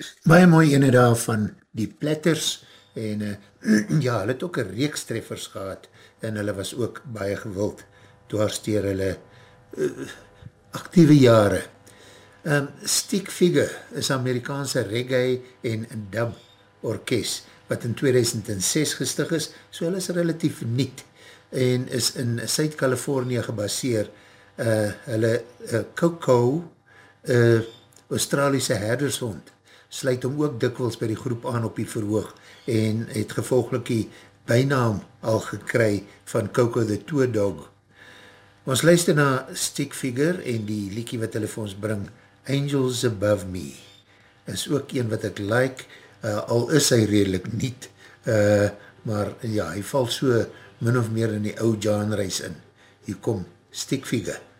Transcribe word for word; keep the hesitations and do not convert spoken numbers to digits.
Baie mooi ene daar van die Platters en uh, ja, hulle het ook een reeks treffers gehad en hulle was ook baie gewild dwarsteer hulle uh, actieve jare. Um, Stick Figure is Amerikaanse reggae en dub orkest wat in tweeduisend ses gestig is, so hulle is relatief niet en is in Suid-Californië gebaseer. Uh, hulle uh, Coco, uh, Australiese herdershond, sluit hom ook dikwels by die groep aan op die verhoog en het gevolglik die bynaam al gekry van Coco the Tour Dog. Ons luister na Stick Figure en die liedjie wat hulle vir ons bring, Angels Above Me. Is ook een wat ek like, uh, al is hy redelijk niet, uh, maar ja, hy val so min of meer in die ou genres in. Hier kom Stick Figure.